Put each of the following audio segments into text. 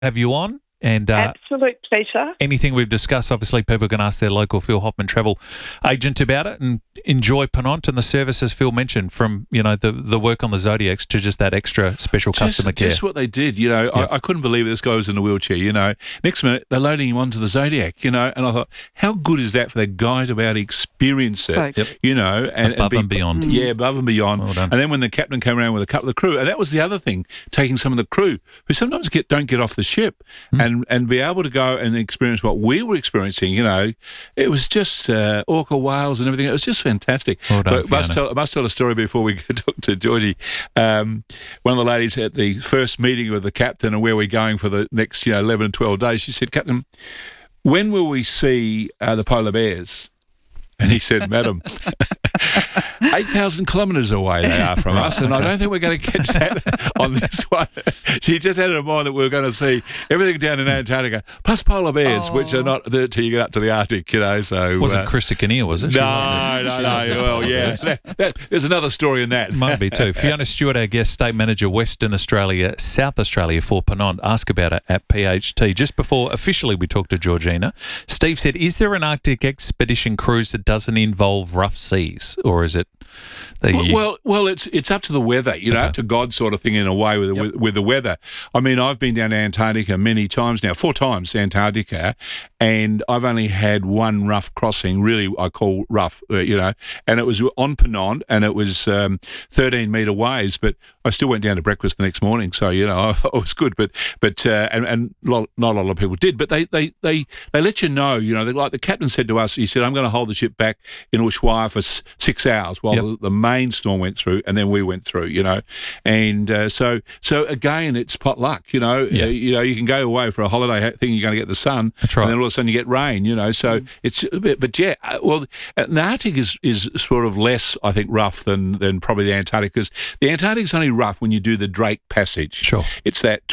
have you on. And absolute pleasure. Anything we've discussed, obviously people can ask their local Phil Hoffman travel agent about it and enjoy Penont and the services Phil mentioned, from the work on the Zodiacs to just that extra special customer care. Just what they did, I couldn't believe this guy was in a wheelchair, Next minute, they're loading him onto the Zodiac, and I thought, how good is that for that guy to be able to experience it, and above and beyond. Yeah, above and beyond. Well done. And then when the captain came around with a couple of the crew, and that was the other thing, taking some of the crew who sometimes don't get off the ship and be able to go and experience what we were experiencing, it was just orca whales and everything. It was just fantastic. Well done, but I must tell a story before we talk to Georgie. One of the ladies at the first meeting with the captain and where we're going for the next 11 and 12 days, she said, "Captain, when will we see the polar bears?" And he said, "Madam, 8,000 kilometres away they are from us, and I don't think we're going to catch that on this one." She just had it in mind that we were going to see everything down in Antarctica, plus polar bears, which are not there till you get up to the Arctic, So wasn't Krista Kinnear, was it? No. Well, yeah. So there's another story in that. Might be too. Fiona Stewart, our guest state manager, Western Australia, South Australia for Penont. Ask about it at PHT. Just before officially we talked to Georgina, Steve said, "Is there an Arctic expedition cruise that doesn't involve rough seas, or is it?" Well, it's up to the weather, up to God sort of thing in a way with the weather. I mean, I've been down to Antarctica many times now, 4 times Antarctica, and I've only had one rough crossing, really I call rough, and it was on Penont, and it was 13-metre waves, but I still went down to breakfast the next morning, so I was good. But not a lot of people did, but they let you know, like the captain said to us, he said, "I'm going to hold the ship back in Ushuaia for 6 hours while the main storm went through, and then we went through, and so again, it's pot luck, you can go away for a holiday thinking you're going to get the sun, That's right. and then all of a sudden you get rain, so it's the Arctic is sort of less, I think, rough than probably the Antarctic, because the Antarctic's only rough when you do the Drake Passage. Sure. It's that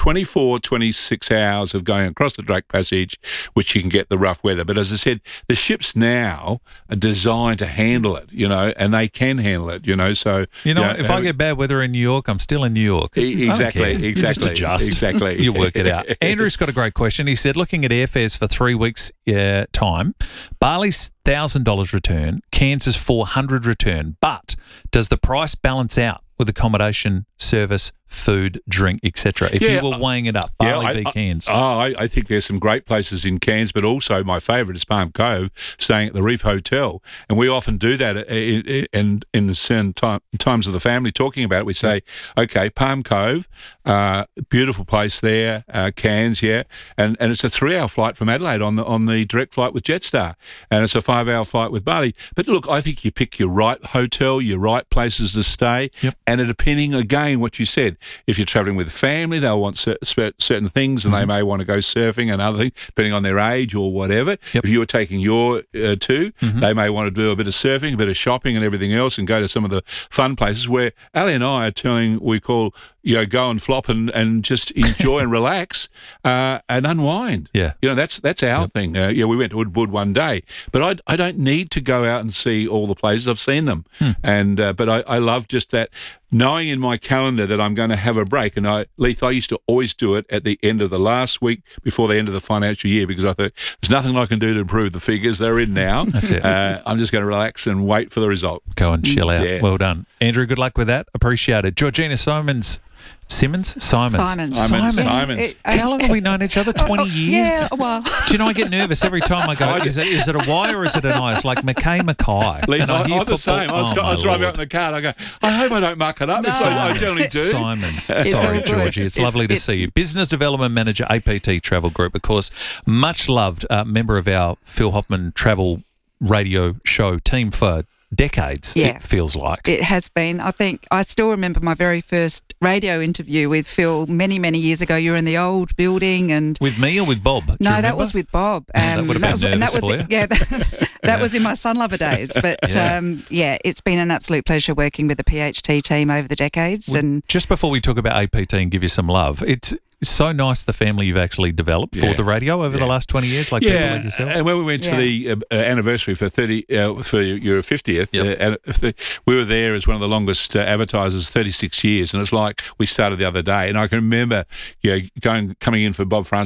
26 hours of going across the Drake Passage, which you can get the rough weather. But as I said, the ships now are designed to handle it, and they can handle it, so... if I get bad weather in New York, I'm still in New York. Exactly. You just adjust. Exactly. You work it out. Andrew's got a great question. He said, looking at airfares for 3 weeks time, Bali's $1,000 return, Cairns' $400 return, but does the price balance out with accommodation, service, food, drink, etc.? If you were weighing it up, Bali v Cairns. I think there's some great places in Cairns, but also my favourite is Palm Cove, staying at the Reef Hotel. And we often do that in the certain times of the family talking about it. We say, okay, Palm Cove, beautiful place there, Cairns, and it's a 3-hour flight from Adelaide on the direct flight with Jetstar, and it's a 5-hour flight with Bali. But look, I think you pick your right hotel, your right places to stay, and depending, again, what you said, if you're travelling with family, they'll want certain things, and they may want to go surfing and other things, depending on their age or whatever. If you're taking your two, they may want to do a bit of surfing, a bit of shopping and everything else, and go to some of the fun places where Ali and I are telling, we call, go and flop and just enjoy and relax and unwind. Yeah. That's our thing. We went to Woodwood one day, but I don't need to go out and see all the places. I've seen them. But I love just that, knowing in my calendar that I'm going to have a break. And Leith, I used to always do it at the end of the last week before the end of the financial year, because I thought there's nothing I can do to improve the figures. They're in now. That's it. I'm just going to relax and wait for the result. Go and chill out. Yeah. Well done. Andrew, good luck with that. Appreciate it. Georgina Simons. Simons? Simons. How long have we known each other? 20 years? Yeah, well. Do you know, I get nervous every time I go, is it a Y or is it an I? It's like Mackay. I'm the same. I drive out in the car and I go, I hope I don't muck it up. No. I generally do. Simons. Sorry, Georgie. It's lovely to see you. Business Development Manager, APT Travel Group, of course, much loved member of our Phil Hoffman Travel radio show team for decades, it feels like. It has been. I think I still remember my very first radio interview with Phil many, many years ago. You were in the old building and... With me or with Bob? No, that was with Bob. That would have been nervous for you. Yeah, that was in my Sun Lover days. But it's been an absolute pleasure working with the PHT team over the decades. Well, and just before we talk about APT and give you some love, it's so nice the family you've actually developed for the radio over the last 20 years, like people like yourself. And when we went to the anniversary for for your 50th, we were there as one of the longest advertisers, 36 years, and it's like we started the other day. And I can remember, coming in for Bob France